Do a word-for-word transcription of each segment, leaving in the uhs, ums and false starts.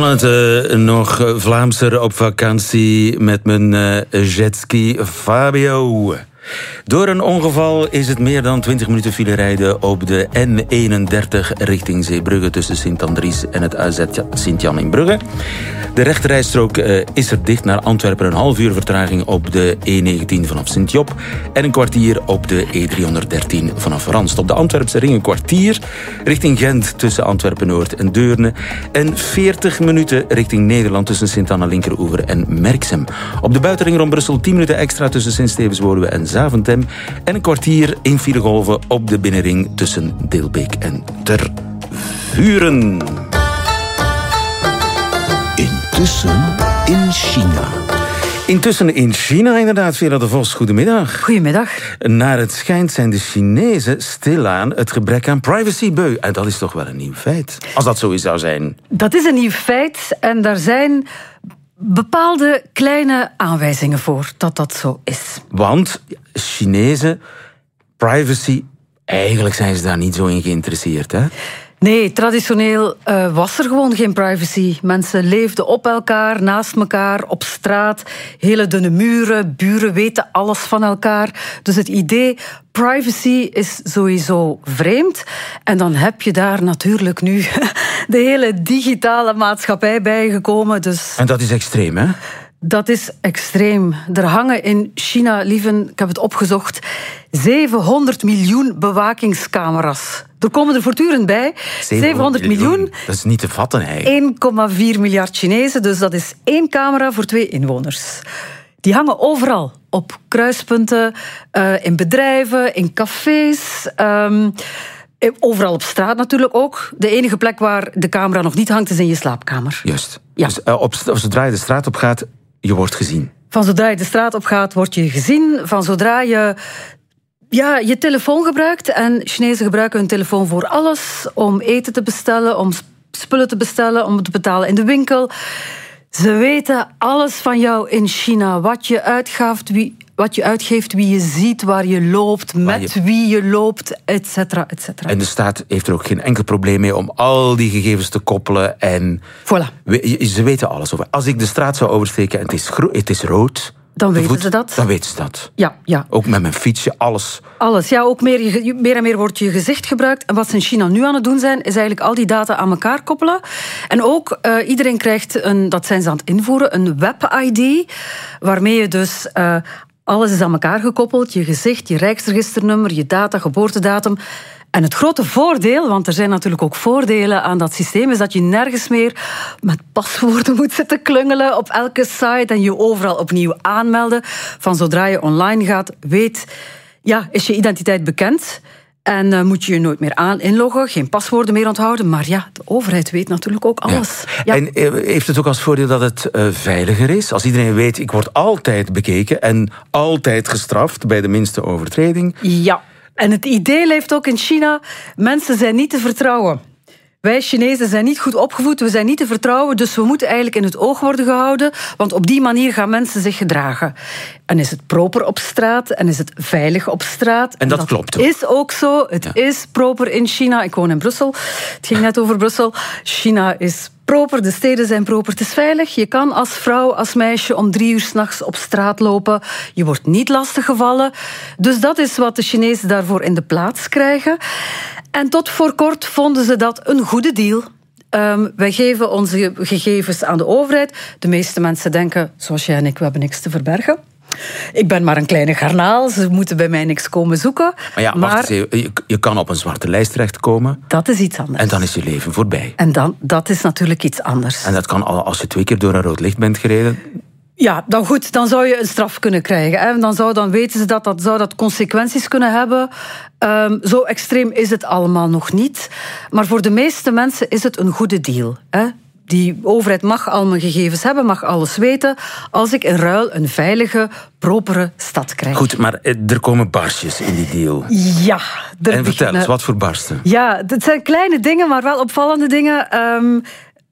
Het, uh, nog Vlaamser op vakantie met mijn uh, jetski Fabio. Door een ongeval is het meer dan twintig minuten file rijden op de N eenendertig richting Zeebrugge tussen Sint-Andries en het A Z Sint-Jan in Brugge. De rechterrijstrook uh, is er dicht naar Antwerpen. Een half uur vertraging op de E negentien vanaf Sint-Job en een kwartier op de E driehonderddertien vanaf Ranst. Op de Antwerpse ring een kwartier richting Gent tussen Antwerpen-Noord en Deurne en veertig minuten richting Nederland tussen Sint-Anna-Linkeroever en Merksem. Op de buitenring rond Brussel tien minuten extra tussen Sint-Stevens-Woluwe en Zaventem en een kwartier in filegolven op de binnenring tussen Deelbeek en Tervuren. Intussen in China. Intussen in China, inderdaad. Vera de Vos, goedemiddag. Goedemiddag. Naar het schijnt zijn de Chinezen stilaan het gebrek aan privacy beu. En dat is toch wel een nieuw feit, als dat zo zou zijn. Dat is een nieuw feit en daar zijn bepaalde kleine aanwijzingen voor dat dat zo is. Want Chinezen, privacy, eigenlijk zijn ze daar niet zo in geïnteresseerd, hè? Nee, traditioneel uh, was er gewoon geen privacy. Mensen leefden op elkaar, naast elkaar, op straat. Hele dunne muren, buren weten alles van elkaar. Dus het idee privacy is sowieso vreemd. En dan heb je daar natuurlijk nu de hele digitale maatschappij bij gekomen. Dus en dat is extreem, hè? Dat is extreem. Er hangen in China, lieven, ik heb het opgezocht, zevenhonderd miljoen bewakingscamera's. Er komen er voortdurend bij. zevenhonderd miljoen. Dat is niet te vatten, eigenlijk. één komma vier miljard Chinezen, dus dat is één camera voor twee inwoners. Die hangen overal. Op kruispunten, uh, in bedrijven, in cafés. Um, overal op straat natuurlijk ook. De enige plek waar de camera nog niet hangt is in je slaapkamer. Juist. Ja. Dus uh, op, zodra je de straat op gaat, je wordt gezien. Van zodra je de straat op gaat, word je gezien. Van zodra je ja, je telefoon gebruikt. En Chinezen gebruiken hun telefoon voor alles. Om eten te bestellen, om spullen te bestellen, om te betalen in de winkel. Ze weten alles van jou in China. Wat je uitgaat, wie, wat je uitgeeft, wie je ziet, waar je loopt, met je... wie je loopt, et cetera, et cetera. En de staat heeft er ook geen enkel probleem mee om al die gegevens te koppelen. En voilà. we, ze weten alles over. Als ik de straat zou oversteken en het is, gro- het is rood... Dan weten voet, ze dat. Dan weten ze dat. Ja, ja. Ook met mijn fietsje, alles. Alles, ja. Ook meer, meer en meer wordt je gezicht gebruikt. En wat ze in China nu aan het doen zijn, is eigenlijk al die data aan elkaar koppelen. En ook, uh, iedereen krijgt, een, dat zijn ze aan het invoeren, een web-I D, waarmee je dus... Uh, alles is aan elkaar gekoppeld. Je gezicht, je rijksregisternummer, je data, geboortedatum. En het grote voordeel, want er zijn natuurlijk ook voordelen aan dat systeem, is dat je nergens meer met paswoorden moet zitten klungelen op elke site en je overal opnieuw aanmelden. Van zodra je online gaat, weet, ja, is je identiteit bekend. En uh, moet je je nooit meer aan inloggen, geen paswoorden meer onthouden. Maar ja, de overheid weet natuurlijk ook alles. Ja. Ja. En uh, heeft het ook als voordeel dat het uh, veiliger is? Als iedereen weet, ik word altijd bekeken en altijd gestraft bij de minste overtreding. Ja. En het idee leeft ook in China, mensen zijn niet te vertrouwen. Wij Chinezen zijn niet goed opgevoed, we zijn niet te vertrouwen, dus we moeten eigenlijk in het oog worden gehouden, want op die manier gaan mensen zich gedragen. En is het proper op straat en is het veilig op straat? En, en dat, dat klopt ook. Is ook zo, het ja. is proper in China. Ik woon in Brussel, het ging net over Brussel. China is proper, de steden zijn proper, het is veilig. Je kan als vrouw, als meisje om drie uur 's nachts op straat lopen. Je wordt niet lastiggevallen. Dus dat is wat de Chinezen daarvoor in de plaats krijgen. En tot voor kort vonden ze dat een goede deal. Um, wij geven onze gegevens aan de overheid. De meeste mensen denken, zoals jij en ik, we hebben niks te verbergen. Ik ben maar een kleine garnaal, ze moeten bij mij niks komen zoeken. Maar ja, wacht eens even. Je, je kan op een zwarte lijst terechtkomen. Dat is iets anders. En dan is je leven voorbij. En dan, dat is natuurlijk iets anders. En dat kan al als je twee keer door een rood licht bent gereden. Ja, dan goed, dan zou je een straf kunnen krijgen. Hè. Dan, zou, dan weten ze dat dat, zou dat consequenties kunnen hebben. Um, zo extreem is het allemaal nog niet. Maar voor de meeste mensen is het een goede deal. Hè. Die overheid mag al mijn gegevens hebben, mag alles weten, als ik in ruil een veilige, propere stad krijg. Goed, maar er komen barstjes in die deal. Ja. En vertel eens, wat voor barsten? Ja, het zijn kleine dingen, maar wel opvallende dingen. Um,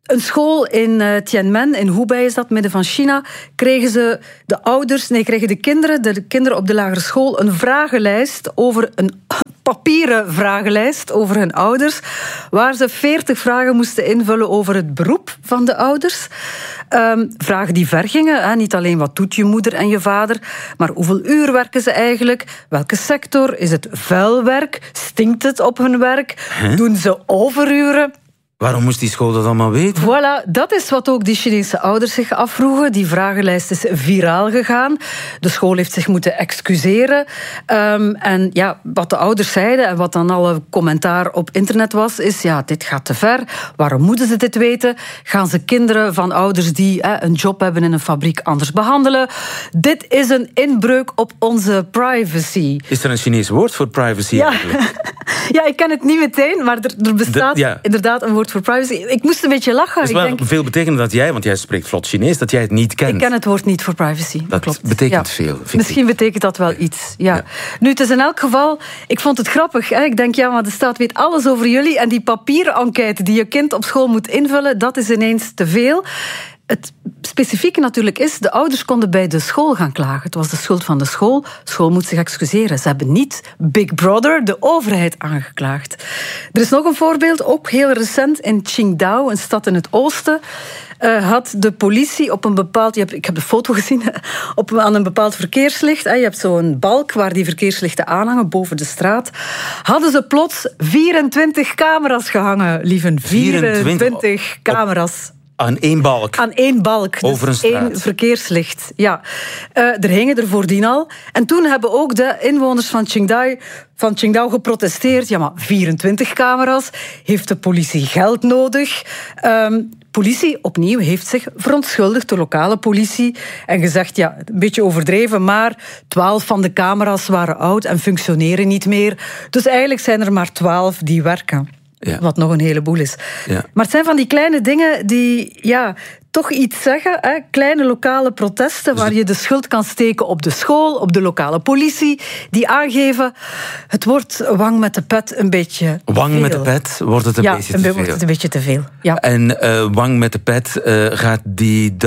een school in uh, Tianmen, in Hubei is dat, midden van China, kregen ze de ouders, nee, kregen de kinderen, de kinderen op de lagere school een vragenlijst over een papieren vragenlijst over hun ouders, waar ze veertig vragen moesten invullen over het beroep van de ouders. Um, vragen die ver gingen, hè, niet alleen wat doet je moeder en je vader, maar hoeveel uur werken ze eigenlijk? Welke sector? Is het vuil werk? Stinkt het op hun werk? Huh? Doen ze overuren? Waarom moest die school dat allemaal weten? Voilà, dat is wat ook die Chinese ouders zich afvroegen. Die vragenlijst is viraal gegaan. De school heeft zich moeten excuseren. Um, en ja, wat de ouders zeiden en wat dan alle commentaar op internet was, is ja, dit gaat te ver. Waarom moeten ze dit weten? Gaan ze kinderen van ouders die eh, een job hebben in een fabriek anders behandelen? Dit is een inbreuk op onze privacy. Is er een Chinees woord voor privacy ja. eigenlijk? Ja, ik ken het niet meteen, maar er, er bestaat de, ja. inderdaad een woord voor privacy. Ik moest een beetje lachen. Het is wel ik denk, veel betekent dat jij, want jij spreekt vlot Chinees, dat jij het niet kent. Ik ken het woord niet voor privacy. Dat klopt. betekent ja. veel. Misschien ik. betekent dat wel iets. Ja. Ja. Nu, het is in elk geval, ik vond het grappig. Hè? Ik denk, ja, maar de staat weet alles over jullie en die papieren enquête die je kind op school moet invullen, dat is ineens te veel. Het specifieke natuurlijk is, de ouders konden bij de school gaan klagen. Het was de schuld van de school. De school moet zich excuseren. Ze hebben niet Big Brother, de overheid, aangeklaagd. Er is nog een voorbeeld, ook heel recent in Qingdao, een stad in het oosten. Uh, had de politie op een bepaald... Je hebt, ik heb de foto gezien. Op, aan een bepaald verkeerslicht. Hè, je hebt zo'n balk waar die verkeerslichten aanhangen, boven de straat. Hadden ze plots vierentwintig camera's gehangen, lieven. vierentwintig camera's. Aan één balk? Aan één balk. Over dus een straat? één verkeerslicht, ja. Uh, er hingen er voordien al. En toen hebben ook de inwoners van Qingdao, van Qingdao geprotesteerd. Ja, maar vierentwintig camera's. Heeft de politie geld nodig? Um, politie, opnieuw, heeft zich verontschuldigd, de lokale politie. En gezegd, ja, een beetje overdreven, maar twaalf van de camera's waren oud en functioneren niet meer. Dus eigenlijk zijn er maar twaalf die werken. Ja. Wat nog een heleboel is. Ja. Maar het zijn van die kleine dingen die ja, toch iets zeggen. Hè? Kleine lokale protesten dus waar je de schuld kan steken op de school, op de lokale politie. Die aangeven, het wordt wang met de pet een beetje Wang veel. met de pet wordt het een ja, beetje een te wordt veel. Het een beetje te veel. Ja. En uh, wang met de pet, uh, gaat die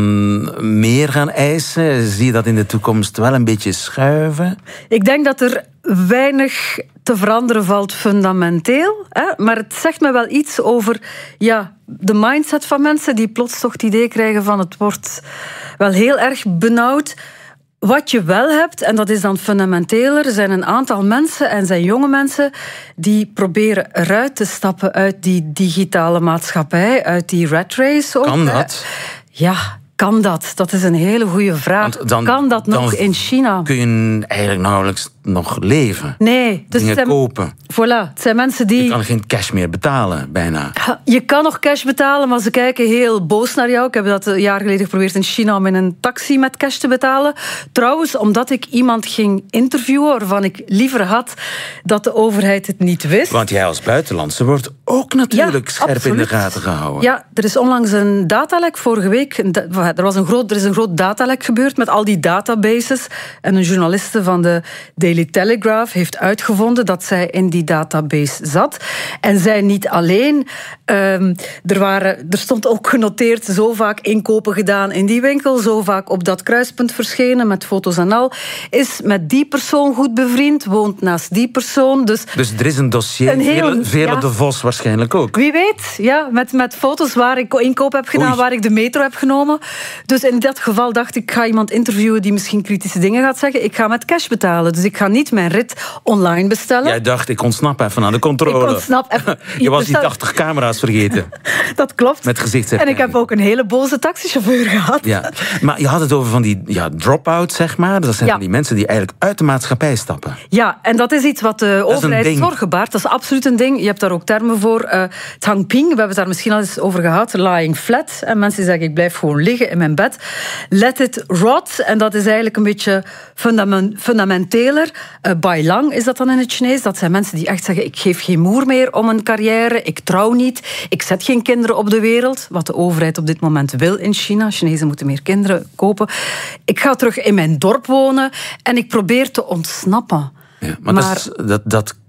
dan meer gaan eisen? Zie je dat in de toekomst wel een beetje schuiven? Ik denk dat er weinig te veranderen valt fundamenteel. Hè? Maar het zegt me wel iets over ja, de mindset van mensen die plots toch het idee krijgen van het wordt wel heel erg benauwd. Wat je wel hebt, en dat is dan fundamenteler, zijn een aantal mensen en zijn jonge mensen die proberen eruit te stappen uit die digitale maatschappij, uit die rat race. Ook, kan dat? Ja, kan dat? Dat is een hele goede vraag. Dan, kan dat nog in China? Kun je eigenlijk nauwelijks nog leven. Nee. Dus dingen zijn, kopen. Voilà, het zijn mensen die... Je kan geen cash meer betalen, bijna. Je kan nog cash betalen, maar ze kijken heel boos naar jou. Ik heb dat een jaar geleden geprobeerd in China om in een taxi met cash te betalen. Trouwens, omdat ik iemand ging interviewen waarvan ik liever had dat de overheid het niet wist. Want jij als buitenlandse wordt ook natuurlijk ja, scherp absoluut. in de gaten gehouden. Ja, er is onlangs een datalek vorige week. Er, was een groot, er is een groot datalek gebeurd met al die databases. En een journaliste van de Daily Telegraph heeft uitgevonden dat zij in die database zat. En zij niet alleen. Um, er, waren, er stond ook genoteerd zo vaak inkopen gedaan in die winkel, zo vaak op dat kruispunt verschenen met foto's en al. Is met die persoon goed bevriend, woont naast die persoon. Dus, dus er is een dossier, een heel, Vele ja, de Vos waarschijnlijk ook. Wie weet, ja, met, met foto's waar ik inkoop heb gedaan, Oei. waar ik de metro heb genomen. Dus in dat geval dacht ik, ik ga iemand interviewen die misschien kritische dingen gaat zeggen. Ik ga met cash betalen, dus ik ga niet mijn rit online bestellen. Jij dacht, ik ontsnap even aan de controle. Ik ontsnap even. Je was die tachtig camera's vergeten. Dat klopt. Met gezichtsherkenning. En ik heb ook een hele boze taxichauffeur gehad. Ja. Maar je had het over van die ja, drop-outs, zeg maar. Dat zijn ja. van die mensen die eigenlijk uit de maatschappij stappen. Ja, en dat is iets wat de overheid zorgen baart. Dat is absoluut een ding. Je hebt daar ook termen voor. Uh, Tangping, we hebben het daar misschien al eens over gehad. Lying flat. En mensen die zeggen, ik blijf gewoon liggen in mijn bed. Let it rot. En dat is eigenlijk een beetje fundament, fundamenteler. Uh, Bailang is dat dan in het Chinees. Dat zijn mensen die echt zeggen, ik geef geen moer meer om een carrière. Ik trouw niet. Ik zet geen kinderen op de wereld. Wat de overheid op dit moment wil in China. Chinezen moeten meer kinderen kopen. Ik ga terug in mijn dorp wonen. En ik probeer te ontsnappen. Ja, maar maar dat, is, dat, dat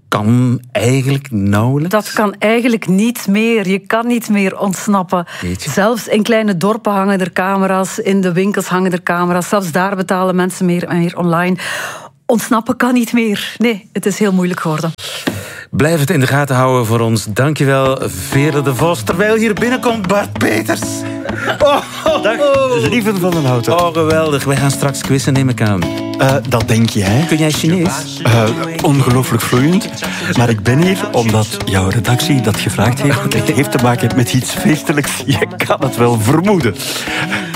kan eigenlijk nauwelijks. Dat kan eigenlijk niet meer. Je kan niet meer ontsnappen. Jeetje. Zelfs in kleine dorpen hangen er camera's, in de winkels hangen er camera's. Zelfs daar betalen mensen meer en meer online. Ontsnappen kan niet meer. Nee, het is heel moeilijk geworden. Blijf het in de gaten houden voor ons. Dankjewel, Veerle de Vos. Terwijl hier binnenkomt Bart Peters. Oh, oh, Dag, Lieven van den Houten. oh, geweldig. Wij gaan straks quizzen, neem ik aan. Uh, dat denk jij. Kun jij Chinees? Uh, ongelooflijk vloeiend. Maar ik ben hier omdat jouw redactie dat gevraagd heeft. Het heeft te maken met iets feestelijks. Je kan het wel vermoeden.